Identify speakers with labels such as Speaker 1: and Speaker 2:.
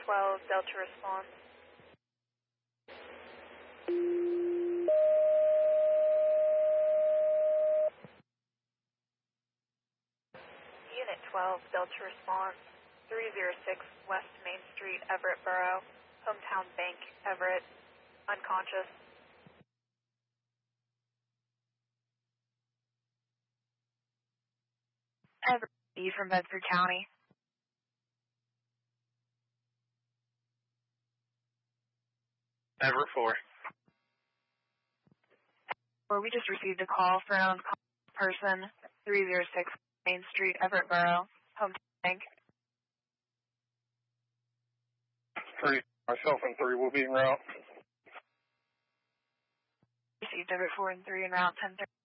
Speaker 1: 12, Delta response. Unit 12, Delta response. 306 West Main Street, Everett Borough. Hometown Bank, Everett. Unconscious.
Speaker 2: Everett E from Bedford County.
Speaker 3: Everett 4.
Speaker 2: Where we just received a call from person 306 Main Street, Everett Borough. Hometown Bank.
Speaker 3: 3. Myself and 3 will be en route.
Speaker 2: Received Everett 4 and 3 en route 10:30.